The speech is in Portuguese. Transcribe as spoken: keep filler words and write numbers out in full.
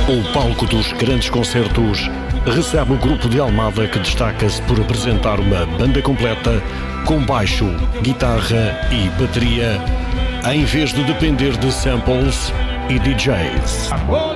O palco dos grandes concertos recebe o grupo de Almada, que destaca-se por apresentar uma banda completa com baixo, guitarra e bateria, em vez de depender de samples e D Js.